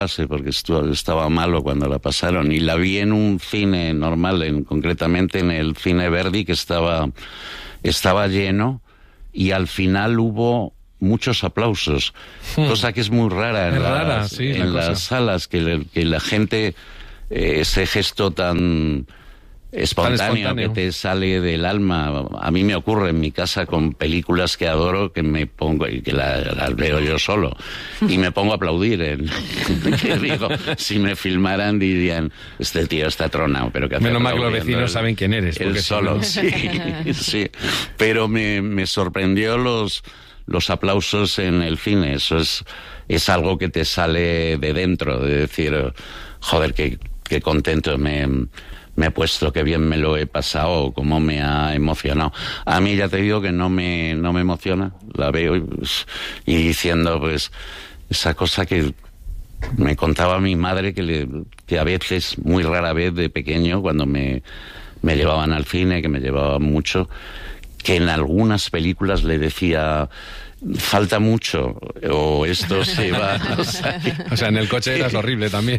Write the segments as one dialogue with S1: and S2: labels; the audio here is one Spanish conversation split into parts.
S1: porque estaba malo cuando la pasaron, y la vi en un cine normal, concretamente en el Cine Verdi, que estaba lleno, y al final hubo muchos aplausos, cosa que es muy rara en las salas, que la gente, ese gesto tan espontáneo que te sale del alma. A mí me ocurre en mi casa con películas que adoro, que me pongo y que las veo yo solo y me pongo a aplaudir. Que digo, si me filmaran dirían, este tío está tronado, pero que hace.
S2: Menos mal que los vecinos saben quién eres.
S1: Él solo, no... sí. Pero me sorprendió los aplausos en el cine. Eso es algo que te sale de dentro, de decir, joder, qué contento me he puesto, qué bien me lo he pasado, cómo me ha emocionado. A mí ya te digo que no me emociona, la veo y diciendo, pues, esa cosa que me contaba mi madre, que a veces, muy rara vez de pequeño, cuando me llevaban al cine, que me llevaban mucho, que en algunas películas le decía, falta mucho, o esto se va.
S2: O sea, en el coche eras horrible también.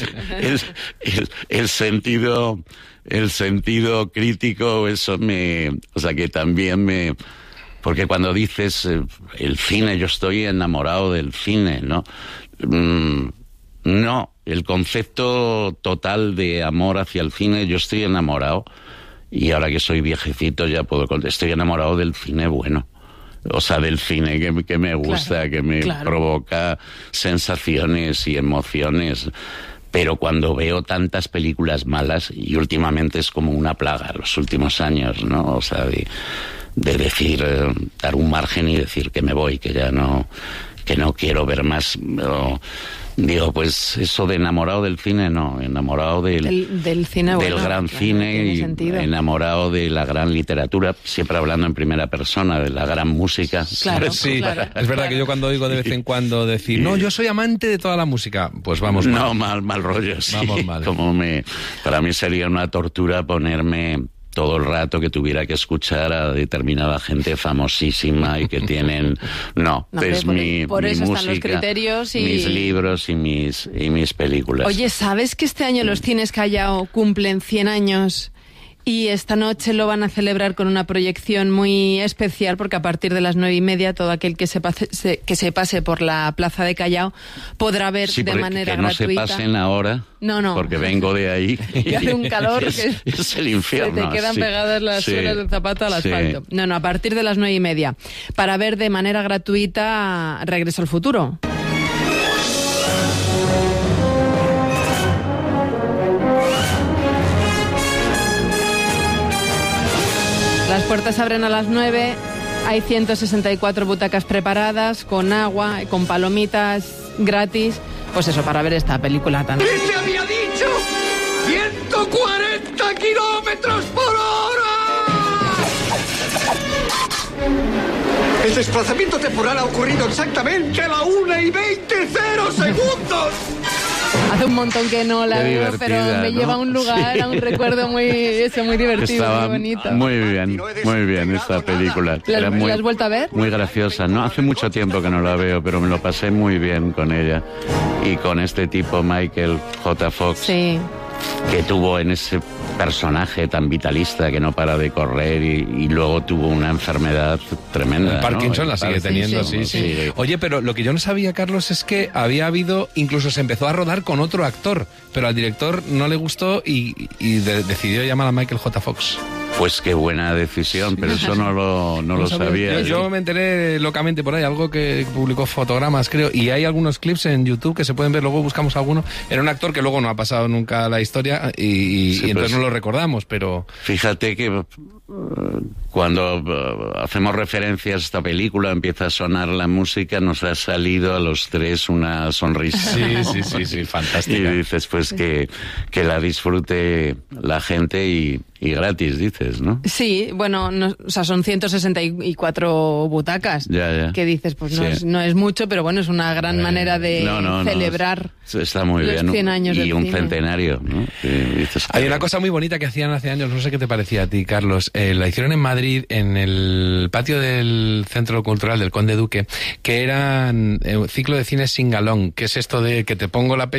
S1: El sentido crítico, eso o sea, que también porque cuando dices el cine, yo estoy enamorado del cine, ¿no? No, el concepto total de amor hacia el cine, yo estoy enamorado, y ahora que soy viejecito ya estoy enamorado del cine bueno. O sea, del cine que me gusta, claro, que me provoca sensaciones y emociones. Pero cuando veo tantas películas malas, y últimamente es como una plaga los últimos años, ¿no? O sea, de decir, dar un margen y decir que me voy, que ya no quiero ver más. Digo, pues eso de enamorado del cine, no, enamorado del cine bueno, del gran cine, y enamorado de la gran literatura, siempre hablando en primera persona, de la gran música.
S2: Claro, sí, claro, es verdad que yo cuando oigo de vez en cuando decir, no, yo soy amante de toda la música, pues vamos mal.
S1: No, mal rollo, sí.
S2: Vamos mal.
S1: Para mí sería una tortura ponerme todo el rato que tuviera que escuchar a determinada gente famosísima y que tienen... No, es
S3: por eso
S1: mi
S3: están
S1: música,
S3: los criterios y...
S1: mis libros y mis películas.
S3: Oye, ¿sabes que este año los cines Callao cumplen 100 años? Y esta noche lo van a celebrar con una proyección muy especial, porque a partir de las 9:30 todo aquel que se pase por la plaza de Callao podrá ver de manera gratuita.
S1: Que no se pasen ahora,
S3: no,
S1: porque vengo de ahí.
S3: Y hace un calor
S1: es el infierno.
S3: Se te quedan pegadas las suelas del zapato al asfalto. No, a partir de las 9:30, para ver de manera gratuita Regreso al Futuro. Las puertas abren a las 9, hay 164 butacas preparadas, con agua, con palomitas gratis, pues eso, para ver esta película tan...
S4: ¡Y te había dicho! ¡140 kilómetros por hora! El desplazamiento temporal ha ocurrido exactamente a la 1:20 segundos.
S3: Hace un montón que no la veo, pero me lleva a un lugar, a un recuerdo muy divertido,
S1: estaba
S3: muy bonito.
S1: Muy bien esta película.
S3: ¿La has vuelto a ver?
S1: Muy graciosa. No, hace mucho tiempo que no la veo, pero me lo pasé muy bien con ella. Y con este tipo, Michael J. Fox, que tuvo en ese personaje tan vitalista que no para de correr y luego tuvo una enfermedad tremenda.
S2: El Parkinson,
S1: ¿no?
S2: La sigue teniendo, sí. Oye, pero lo que yo no sabía, Carlos, es que había habido, incluso se empezó a rodar con otro actor, pero al director no le gustó y decidió llamar a Michael J. Fox.
S1: Pues qué buena decisión, pero eso no lo sabía.
S2: Yo me enteré locamente por ahí, algo que publicó Fotogramas, creo, y hay algunos clips en YouTube que se pueden ver, luego buscamos alguno. Era un actor que luego no ha pasado nunca a la historia y entonces no lo recordamos, pero...
S1: Fíjate que cuando hacemos referencias a esta película, empieza a sonar la música, nos ha salido a los tres una sonrisa.
S2: Sí, fantástica.
S1: Y dices, pues que la disfrute la gente y Y gratis, dices, ¿no?
S3: Sí, bueno, o sea, son 164 butacas.
S1: Ya.
S3: Que dices, pues no es mucho, pero bueno, es una gran manera de celebrar
S1: está muy
S3: los
S1: bien.
S3: 100 años
S1: y
S3: del
S1: un
S3: cine.
S1: Centenario, ¿no?
S2: Hay una cosa muy bonita que hacían hace años, no sé qué te parecía a ti, Carlos. La hicieron en Madrid, en el patio del Centro Cultural del Conde Duque, que era un ciclo de cine singalong, que es esto de que te pongo la peli